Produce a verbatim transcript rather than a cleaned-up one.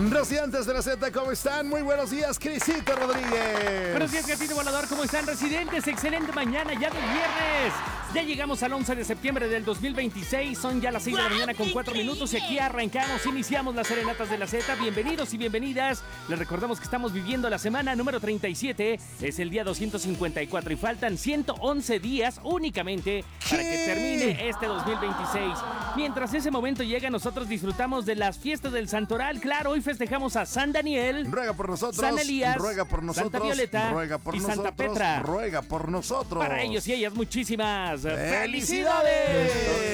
Residentes de la Z, ¿cómo están? Muy buenos días, Crisito Rodríguez. Buenos días, Gatito Volador, ¿cómo están, residentes? Excelente mañana, ya de viernes. Ya llegamos al once de septiembre del dos mil veintiséis, son ya las seis de la mañana con cuatro minutos y aquí arrancamos, iniciamos las serenatas de la Z. Bienvenidos y bienvenidas. Les recordamos que estamos viviendo la semana número treinta y siete, es el día doscientos cincuenta y cuatro y faltan ciento once días únicamente para que termine este dos mil veintiséis. Mientras ese momento llega, nosotros disfrutamos de las fiestas del Santoral. Claro, hoy festejamos a San Daniel, ruega por nosotros, San Elías, ruega por nosotros, Santa Violeta ruega por y nosotros, Santa Petra. ruega por nosotros. Para ellos y ellas, muchísimas ¡felicidades!